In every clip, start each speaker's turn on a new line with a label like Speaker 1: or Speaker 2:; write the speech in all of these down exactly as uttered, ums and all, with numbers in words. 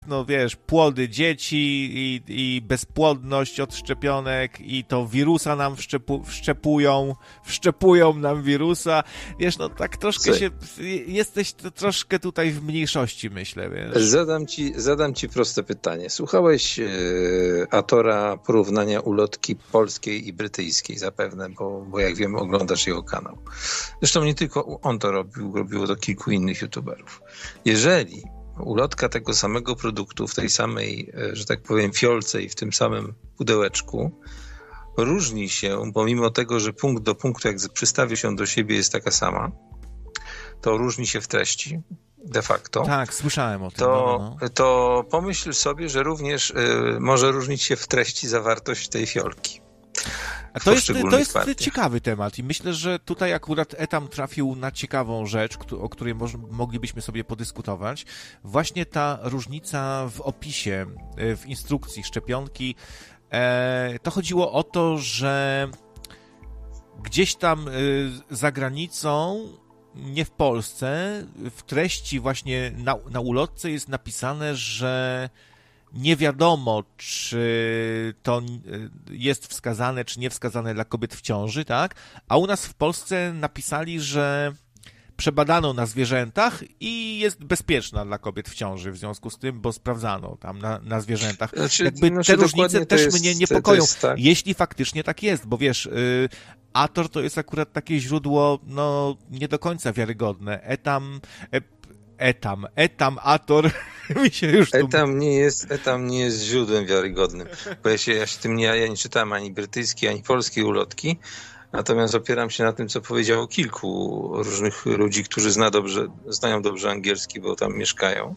Speaker 1: no wiesz, płody dzieci i, i bezpłodność od szczepionek i to wirusa nam wszczepu, wszczepują, wszczepują nam wirusa. Wiesz, no tak troszkę się, jesteś to troszkę tutaj w mniejszości, myślę, wiesz.
Speaker 2: Zadam ci, zadam ci proste pytanie. Słuchałeś e, Atora porównania ulotki polskiej i brytyjskiej zapewne, bo, bo jak wiem, oglądasz jego kanał. Zresztą nie tylko on to robił, robiło to kilku innych youtuberów. Jeżeli ulotka tego samego produktu w tej samej, że tak powiem, fiolce i w tym samym pudełeczku różni się, pomimo tego, że punkt do punktu, jak przystawi się do siebie, jest taka sama, to różni się w treści de facto.
Speaker 1: Tak, słyszałem o tym.
Speaker 2: To,
Speaker 1: no, no.
Speaker 2: to pomyśl sobie, że również y, może różnić się w treści zawartość tej fiolki.
Speaker 1: A to jest, to jest ciekawy temat i myślę, że tutaj akurat Etam trafił na ciekawą rzecz, o której moż, moglibyśmy sobie podyskutować. Właśnie ta różnica w opisie, w instrukcji szczepionki. E, to chodziło o to, że gdzieś tam za granicą, nie w Polsce, w treści właśnie na, na ulotce jest napisane, że nie wiadomo, czy to jest wskazane, czy nie wskazane dla kobiet w ciąży, tak? A u nas w Polsce napisali, że przebadano na zwierzętach i jest bezpieczna dla kobiet w ciąży w związku z tym, bo sprawdzano tam na, na zwierzętach. Znaczy, Jakby znaczy te różnice też jest, mnie niepokoją, tak. Jeśli faktycznie tak jest, bo wiesz, y, Ator to jest akurat takie źródło, no, nie do końca wiarygodne. Etam... E, Etam, Etam, Ator, mi się już tu...
Speaker 2: Etam nie jest, Etam nie jest źródłem wiarygodnym, bo ja się, ja się tym nie, ja nie czytałem ani brytyjskiej, ani polskiej ulotki, natomiast opieram się na tym, co powiedziało kilku różnych ludzi, którzy zna dobrze, znają dobrze angielski, bo tam mieszkają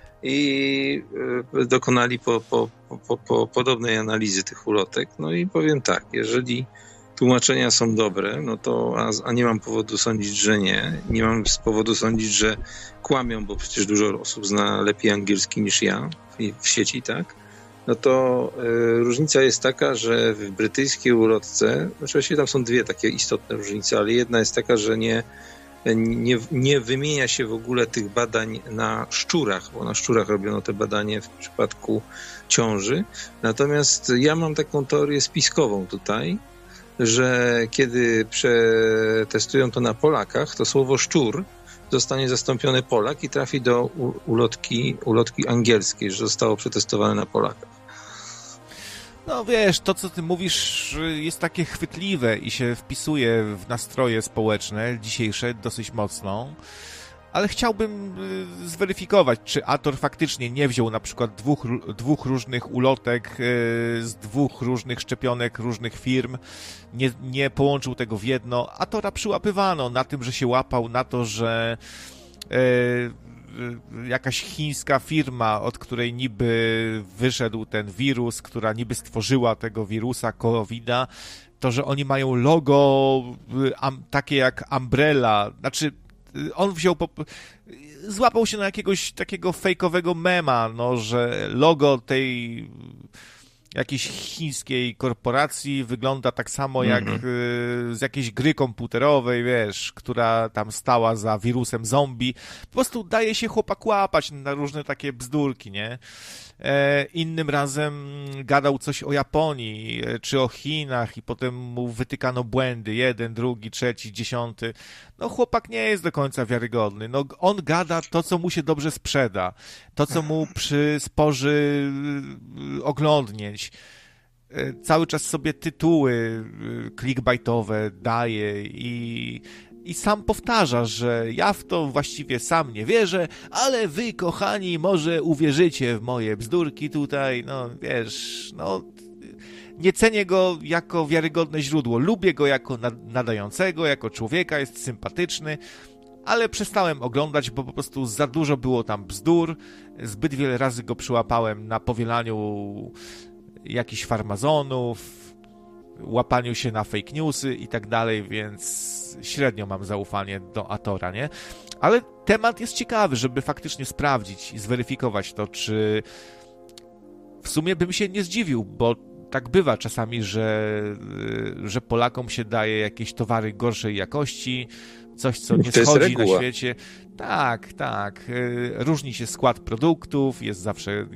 Speaker 2: i dokonali po, po, po, po podobnej analizy tych ulotek. No i powiem tak, jeżeli tłumaczenia są dobre, no to a, a nie mam powodu sądzić, że nie. Nie mam powodu sądzić, że kłamią, bo przecież dużo osób zna lepiej angielski niż ja w, w sieci, tak? No to y, różnica jest taka, że w brytyjskiej ulotce, oczywiście tam są dwie takie istotne różnice, ale jedna jest taka, że nie, nie, nie wymienia się w ogóle tych badań na szczurach, bo na szczurach robiono te badanie w przypadku ciąży. Natomiast ja mam taką teorię spiskową tutaj, że kiedy przetestują to na Polakach, to słowo szczur zostanie zastąpione Polak i trafi do ulotki, ulotki angielskiej, że zostało przetestowane na Polakach.
Speaker 1: No wiesz, to co ty mówisz jest takie chwytliwe i się wpisuje w nastroje społeczne dzisiejsze dosyć mocno, ale chciałbym zweryfikować, czy Ator faktycznie nie wziął na przykład dwóch, dwóch różnych ulotek z dwóch różnych szczepionek różnych firm, nie, nie połączył tego w jedno. Atora przyłapywano na tym, że się łapał na to, że e, jakaś chińska firma, od której niby wyszedł ten wirus, która niby stworzyła tego wirusa kowida, to, że oni mają logo am, takie jak Umbrella, znaczy on wziął, po... złapał się na jakiegoś takiego fejkowego mema, no, że logo tej jakiejś chińskiej korporacji wygląda tak samo jak mm-hmm. z jakiejś gry komputerowej, wiesz, która tam stała za wirusem zombie. Po prostu daje się chłopak łapać na różne takie bzdurki, nie? E, innym razem gadał coś o Japonii, czy o Chinach i potem mu wytykano błędy, jeden, drugi, trzeci, dziesiąty. No chłopak nie jest do końca wiarygodny. No on gada to, co mu się dobrze sprzeda, to, co mu przysporzy oglądnięć. Cały czas sobie tytuły clickbaitowe daje i, i sam powtarza, że ja w to właściwie sam nie wierzę, ale wy, kochani, może uwierzycie w moje bzdurki tutaj, no wiesz, no nie cenię go jako wiarygodne źródło, lubię go jako nadającego, jako człowieka, jest sympatyczny, ale przestałem oglądać, bo po prostu za dużo było tam bzdur, zbyt wiele razy go przyłapałem na powielaniu jakichś farmazonów, łapaniu się na fake newsy i tak dalej, więc średnio mam zaufanie do Atora, nie? Ale temat jest ciekawy, żeby faktycznie sprawdzić i zweryfikować to, czy w sumie bym się nie zdziwił, bo tak bywa czasami, że, że Polakom się daje jakieś towary gorszej jakości, coś, co nie schodzi na świecie. Tak, tak. Różni się skład produktów, jest zawsze